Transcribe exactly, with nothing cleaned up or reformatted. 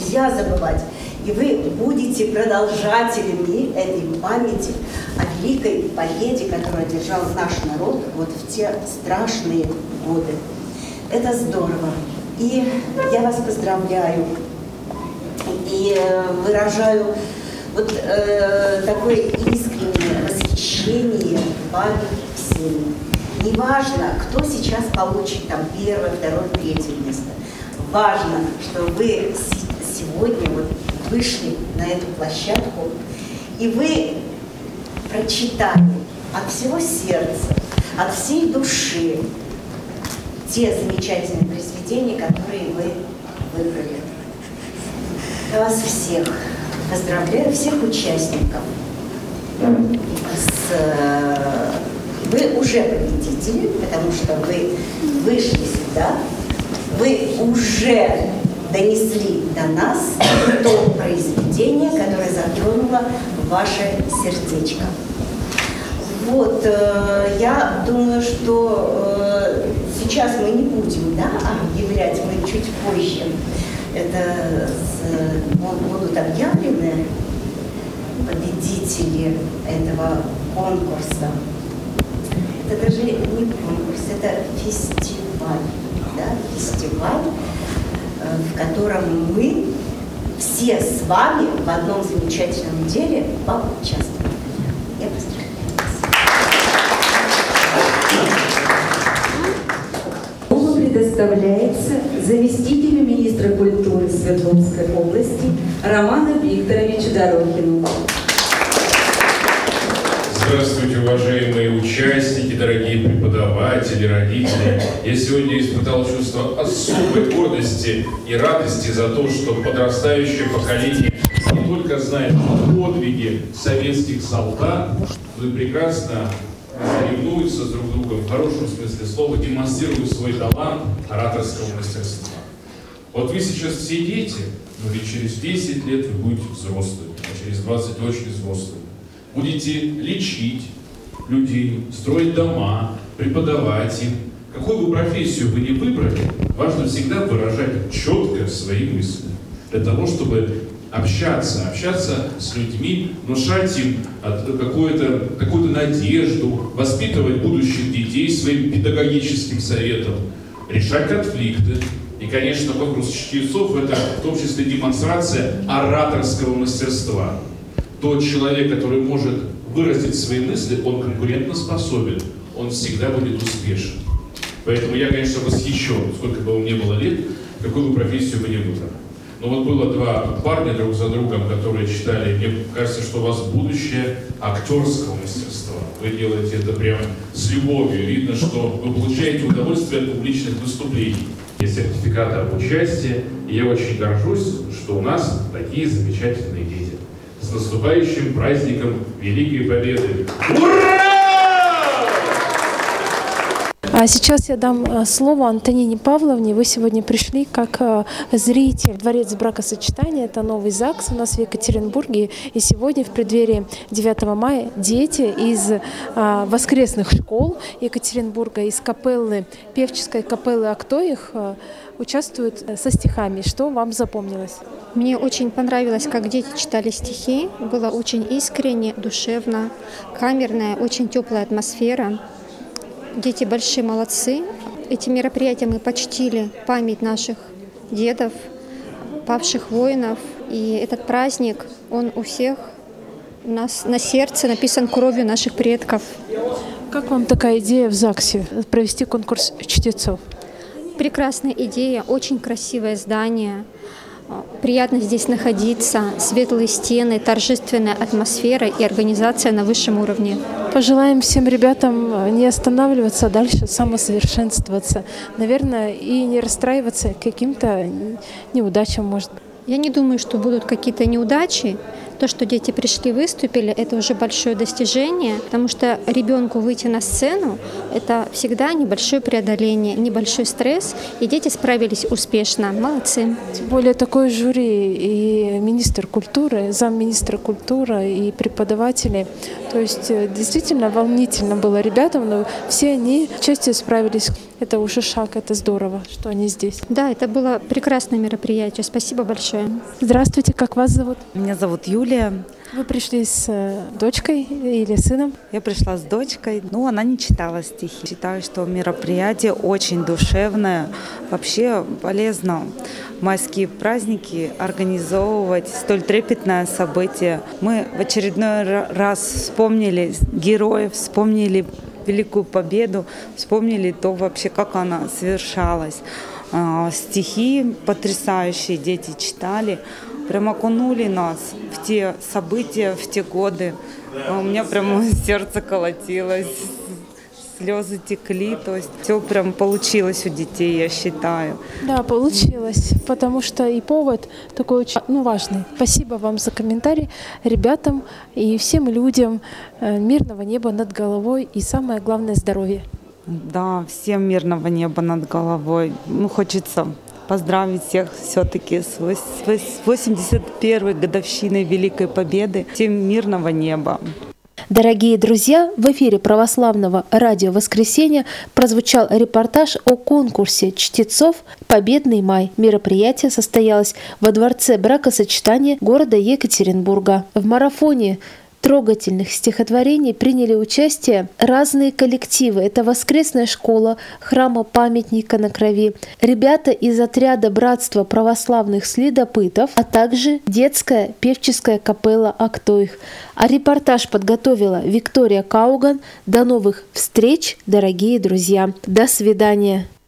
нельзя забывать. И вы будете продолжателями этой памяти о великой победе, которую одержал наш народ вот в те страшные годы. Это здорово. И я вас поздравляю. И выражаю вот э, такое искреннее восхищение вами всеми. Неважно, кто сейчас получит там первое, второе, третье место. Важно, что вы сегодня вот вышли на эту площадку, и вы прочитали от всего сердца, от всей души те замечательные произведения, которые вы выбрали. Я вас всех поздравляю, всех участников. С, вы уже победители, потому что вы вышли сюда, вы уже донесли до нас то произведение, которое затронуло ваше сердечко. Вот, э, я думаю, что э, сейчас мы не будем, да, объявлять, мы чуть позже. Это с, будут объявлены победители этого конкурса. Это даже не конкурс, это фестиваль, да, фестиваль, в котором мы все с вами в одном замечательном деле поучаствуем. Я поздравляю вас. Слово предоставляется заместителю министра культуры Свердловской области Роману Викторовичу Дорохину. Здравствуйте, уважаемые участники, дорогие преподаватели, родители. Я сегодня испытал чувство особой гордости и радости за то, что подрастающее поколение не только знает подвиги советских солдат, но и прекрасно соревнуются с друг другом, в хорошем смысле слова, демонстрируют свой талант ораторского мастерства. Вот вы сейчас все дети, но ведь через десять лет вы будете взрослыми, а через двадцать очень взрослыми. Будете лечить людей, строить дома, преподавать им. Какую бы профессию вы ни выбрали, важно всегда выражать четко свои мысли. Для того, чтобы общаться, общаться с людьми, внушать им какую-то какую-то надежду, воспитывать будущих детей своим педагогическим советом, решать конфликты. И, конечно, конкурс чтецов – это в том числе демонстрация ораторского мастерства. Тот человек, который может выразить свои мысли, он конкурентоспособен, он всегда будет успешен. Поэтому я, конечно, восхищен, сколько бы вам ни было лет, какую бы профессию вы ни выбрали. Но вот было два парня друг за другом, которые читали, мне кажется, что у вас будущее актерского мастерства. Вы делаете это прямо с любовью. Видно, что вы получаете удовольствие от публичных выступлений. Есть сертификаты об участии, и я очень горжусь, что у нас такие замечательные дети. С наступающим праздником Великой Победы! Ура! А сейчас я дам слово Антонине Павловне. Вы сегодня пришли как зритель в Дворец бракосочетания. Это новый ЗАГС у нас в Екатеринбурге. И сегодня в преддверии девятого мая дети из а, воскресных школ Екатеринбурга, из капеллы, певческой капеллы «Актоих» участвуют со стихами. Что вам запомнилось? Мне очень понравилось, как дети читали стихи. Было очень искренне, душевно, камерная, очень теплая атмосфера. Дети большие молодцы. Этим мероприятием мы почтили память наших дедов, павших воинов. И этот праздник, он у всех у нас на сердце написан кровью наших предков. Как вам такая идея в ЗАГСе провести конкурс чтецов? Прекрасная идея, очень красивое здание. Приятно здесь находиться, светлые стены, торжественная атмосфера и организация на высшем уровне. Пожелаем всем ребятам не останавливаться, а дальше самосовершенствоваться. Наверное, и не расстраиваться каким-то неудачам, может быть. Я не думаю, что будут какие-то неудачи. То, что дети пришли, выступили, это уже большое достижение, потому что ребенку выйти на сцену – это всегда небольшое преодоление, небольшой стресс, и дети справились успешно. Молодцы. Тем более такое жюри и министр культуры, замминистра культуры и преподаватели. То есть действительно волнительно было ребятам, но все они частью справились. Это уже шаг, это здорово, что они здесь. Да, это было прекрасное мероприятие. Спасибо большое. Здравствуйте, как вас зовут? Меня зовут Юлия. Вы пришли с э, дочкой или сыном? Я пришла с дочкой, ну, она не читала стихи. Считаю, что мероприятие очень душевное. Вообще полезно в майские праздники организовывать столь трепетное событие. Мы в очередной раз вспомнили героев, вспомнили Великую Победу, вспомнили то вообще, как она совершалась. Стихи потрясающие дети читали. Прям окунули нас в те события, в те годы. У меня прям сердце колотилось, слезы текли. То есть все прям получилось у детей, я считаю. Да, получилось, потому что и повод такой очень ну, важный. Спасибо вам за комментарий ребятам и всем людям. Мирного неба над головой и самое главное – здоровья. Да, всем мирного неба над головой. Ну, хочется поздравить всех все-таки с восемьдесят первой годовщиной Великой Победы. Всем мирного неба. Дорогие друзья, в эфире православного радио «Воскресенье» прозвучал репортаж о конкурсе чтецов «Победный май». Мероприятие состоялось во Дворце бракосочетания города Екатеринбурга. В марафоне трогательных стихотворений приняли участие разные коллективы. Это воскресная школа храма памятника на Крови, ребята из отряда братства православных следопытов, а также детская певческая капелла «Актоих». А репортаж подготовила Виктория Кауган. До новых встреч, дорогие друзья. До свидания.